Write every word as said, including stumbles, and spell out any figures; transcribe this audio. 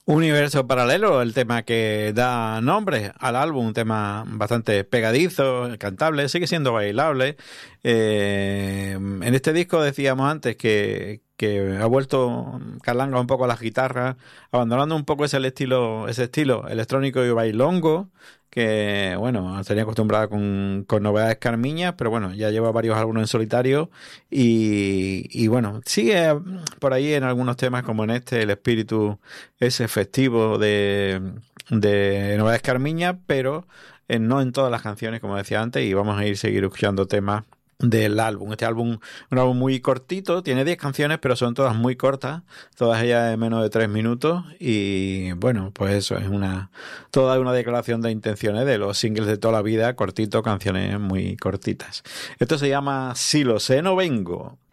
Universo Paralelo, el tema que da nombre al álbum, un tema bastante pegadizo, cantable, sigue siendo bailable. Eh, en este disco decíamos antes que, que ha vuelto Carlanga un poco a las guitarras, abandonando un poco ese estilo, ese estilo electrónico y bailongo, que bueno, tenía acostumbrada con, con Novedades Carmiñas, pero bueno, ya lleva varios álbumes en solitario y, y bueno, sigue por ahí en algunos temas como en este, el espíritu ese festivo de, de Novedades Carmiñas, pero eh, no en todas las canciones, como decía antes, y vamos a ir seguir escuchando temas del álbum. Este álbum, un álbum muy cortito, tiene diez canciones, pero son todas muy cortas, todas ellas de menos de tres minutos, y bueno, pues eso es una toda una declaración de intenciones de los singles de toda la vida, cortito, canciones muy cortitas. Esto se llama Si lo sé, no vengo.